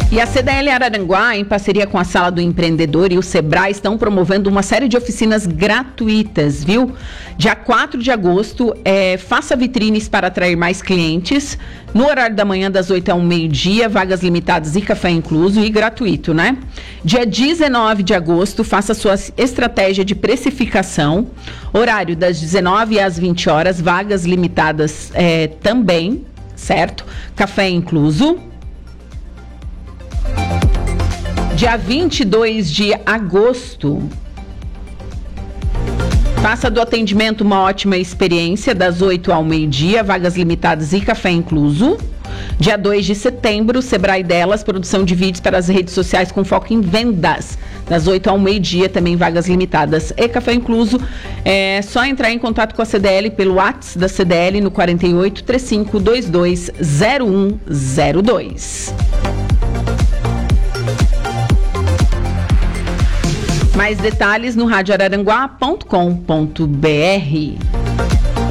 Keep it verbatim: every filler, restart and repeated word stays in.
E a C D L Araranguá, em parceria com a Sala do Empreendedor e o Sebrae, estão promovendo uma série de oficinas gratuitas, viu? Dia quatro de agosto, é, faça vitrines para atrair mais clientes, no horário da manhã, das oito ao meio-dia, vagas limitadas e café incluso e gratuito, né? Dia dezenove de agosto, faça sua estratégia de precificação, horário das dezenove às vinte horas, vagas limitadas é, também, certo? Café incluso. Dia vinte e dois de agosto, faça do atendimento uma ótima experiência, das oito ao meio-dia, vagas limitadas e café incluso. Dia dois de setembro, Sebrae Delas, produção de vídeos para as redes sociais com foco em vendas. Das oito ao meio-dia, também vagas limitadas e café incluso. É só entrar em contato com a C D L pelo WhatsApp da C D L no quarenta e oito, trinta e cinco, vinte e dois, zero um zero dois. Mais detalhes no rádio araranguá ponto com ponto br.